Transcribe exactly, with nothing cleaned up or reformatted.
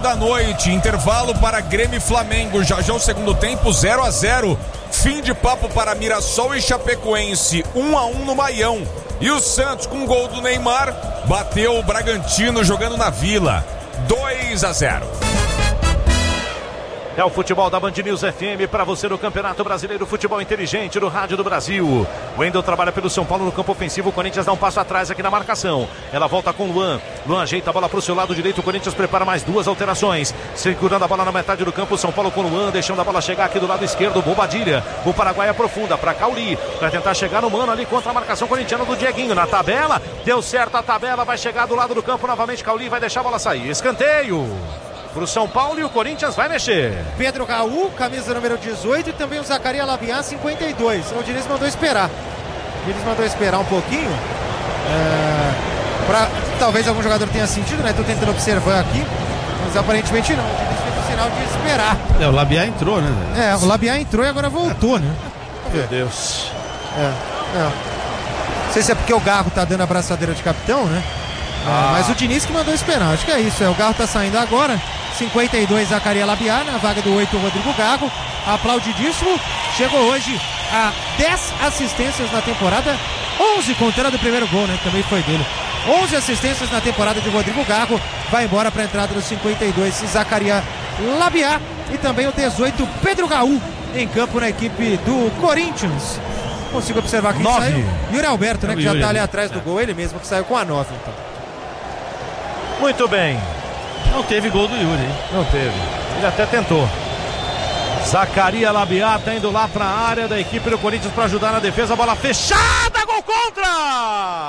da noite, intervalo para Grêmio e Flamengo, já já o segundo tempo, zero a zero. Fim de papo para Mirassol e Chapecoense, um a um no Maião. E o Santos, com gol do Neymar, bateu o Bragantino jogando na Vila, dois a zero. É o futebol da Band News F M para você no Campeonato Brasileiro, futebol inteligente no Rádio do Brasil. O Wendel trabalha pelo São Paulo no campo ofensivo, o Corinthians dá um passo atrás aqui na marcação. Ela volta com o Luan, Luan ajeita a bola para o seu lado direito, o Corinthians prepara mais duas alterações. Segurando a bola na metade do campo, o São Paulo com o Luan, deixando a bola chegar aqui do lado esquerdo, Bobadilha. O Paraguai aprofunda para Cauli, vai tentar chegar no mano ali contra a marcação corintiana do Dieguinho. Na tabela, deu certo a tabela, vai chegar do lado do campo novamente, Cauli vai deixar a bola sair. Escanteio pro São Paulo e o Corinthians vai mexer. Pedro Raul, camisa número dezoito, e também o Zacarias Labiá, cinquenta e dois. O Diniz mandou esperar. O Diniz mandou esperar um pouquinho. É, pra, talvez algum jogador tenha sentido, né? Estou tentando observar aqui, mas aparentemente não. O Diniz fez o sinal de esperar. É, o Labiá entrou, né? É, o Labiá entrou e agora voltou, né? Meu Deus. É, é. Não sei se é porque o Garro tá dando a braçadeira de capitão, né? É, ah. Mas o Diniz que mandou esperar, acho que é isso. É, o Garro tá saindo agora. cinquenta e dois, Zacarias Labiá, na vaga do oito, o Rodrigo Garro, aplaudidíssimo, chegou hoje a dez assistências na temporada, onze contando do primeiro gol, né, que também foi dele, onze assistências na temporada de Rodrigo Garro, vai embora para a entrada dos cinquenta e dois, Zacarias Labiá, e também o dezoito, Pedro Raul, em campo na equipe do Corinthians. Consigo observar quem nove. Saiu, Yuri Alberto, né, é que já Yuri, tá ali né? atrás do é. gol, ele mesmo que saiu com a nove, então. Muito bem. Não teve gol do Yuri, hein? Não teve. Ele até tentou. Zacarias Labiá tá indo lá para a área da equipe do Corinthians para ajudar na defesa. Bola fechada, gol contra!